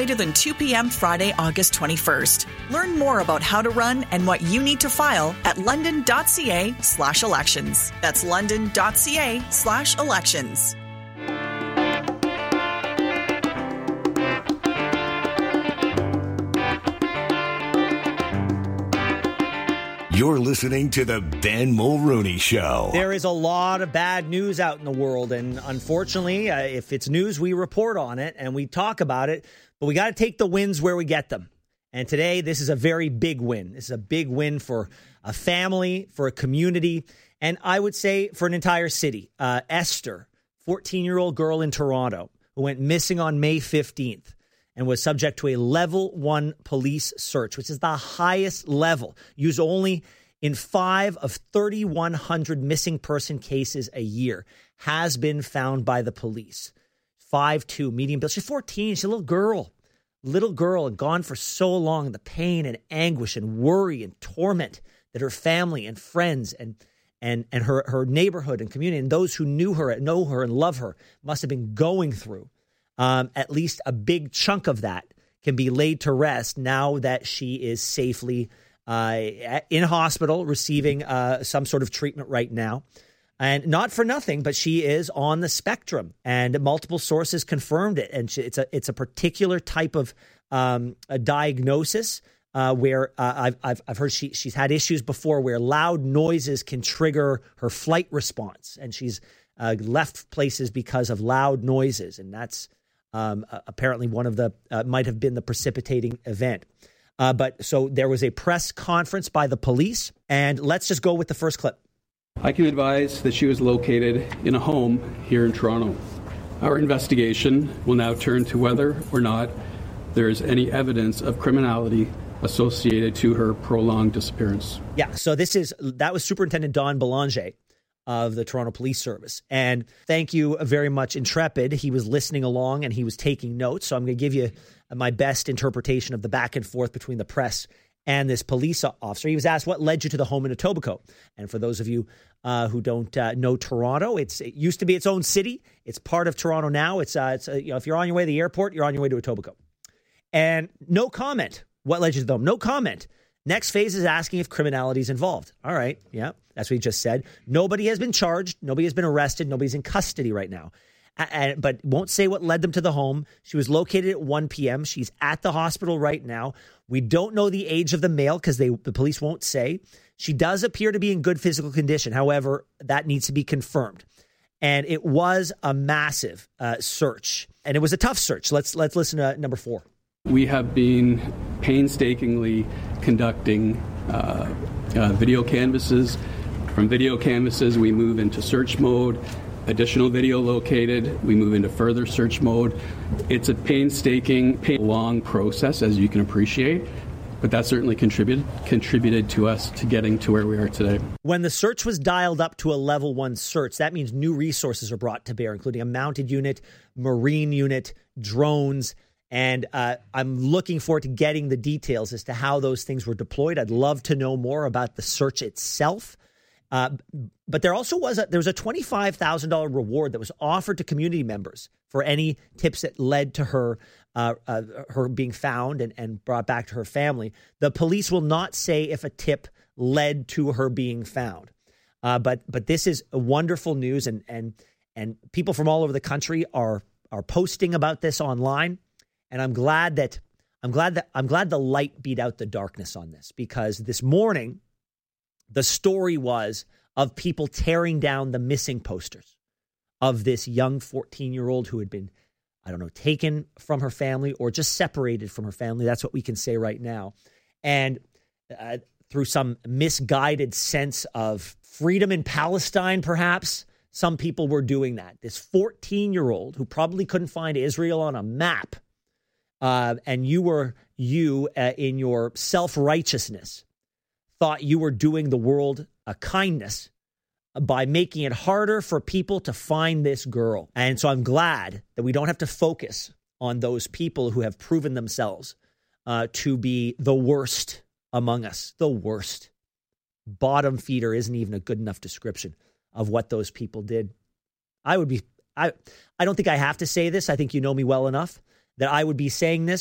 later than 2 p.m. Friday, August 21st. Learn more about how to run and what you need to file at london.ca/elections. That's london.ca/elections. You're listening to the Ben Mulrooney Show. There is a lot of bad news out in the world, and unfortunately, if it's news, we report on it and we talk about it, but we got to take the wins where we get them. And today, this is a very big win. This is a big win for a family, for a community, and I would say for an entire city. Esther, 14-year-old girl in Toronto, who went missing on May 15th. And was subject to a level 1 police search, which is the highest level, used only in 5 of 3,100 missing person cases a year, has been found by the police. 5'2", medium build. She's 14. She's a little girl, and gone for so long. The pain and anguish and worry and torment that her family and friends and her neighborhood and community and those who know her and love her must have been going through. At least a big chunk of that can be laid to rest now that she is safely in hospital receiving some sort of treatment right now. And not for nothing, but she is on the spectrum, and multiple sources confirmed it. And it's a particular type of a diagnosis where I've heard she's had issues before where loud noises can trigger her flight response, and she's left places because of loud noises, and that's apparently one of the might have been the precipitating event. But so there was a press conference by the police, and let's just go with the first clip. I can advise that she was located in a home here in Toronto. Our investigation will now turn to whether or not there is any evidence of criminality associated to her prolonged disappearance. Yeah, so that was Superintendent Don Belanger of the Toronto Police Service. And thank you very much, Intrepid. He was listening along and he was taking notes. So I'm going to give you my best interpretation of the back and forth between the press and this police officer. He was asked, what led you to the home in Etobicoke? And for those of you who don't know Toronto, it used to be its own city. It's part of Toronto now. It's if you're on your way to the airport, you're on your way to Etobicoke. And no comment. What led you to the home? No comment. Next phase is asking if criminality is involved. All right. Yeah, that's what he just said. Nobody has been charged. Nobody has been arrested. Nobody's in custody right now. But won't say what led them to the home. She was located at 1 p.m. She's at the hospital right now. We don't know the age of the male because the police won't say. She does appear to be in good physical condition. However, that needs to be confirmed. And it was a massive search. And it was a tough search. Let's listen to number 4. We have been painstakingly conducting video canvasses. From video canvasses, we move into search mode. Additional video located, we move into further search mode. It's a painstaking, long process, as you can appreciate, but that certainly contributed to us to getting to where we are today. When the search was dialed up to a level 1 search, that means new resources are brought to bear, including a mounted unit, marine unit, drones. And I'm looking forward to getting the details as to how those things were deployed. I'd love to know more about the search itself. But there also was a $25,000 reward that was offered to community members for any tips that led to her being found and brought back to her family. The police will not say if a tip led to her being found. But this is wonderful news, and people from all over the country are posting about this online. And I'm glad the light beat out the darkness on this, because this morning the story was of people tearing down the missing posters of this young 14-year-old who had been, taken from her family or just separated from her family. That's what we can say right now. And through some misguided sense of freedom in Palestine, perhaps, some people were doing that. This 14-year-old who probably couldn't find Israel on a map, and you in your self-righteousness thought you were doing the world a kindness by making it harder for people to find this girl. And so I'm glad that we don't have to focus on those people who have proven themselves to be the worst among us. The worst. Bottom feeder isn't even a good enough description of what those people did. I don't think I have to say this. I think you know me well enough that I would be saying this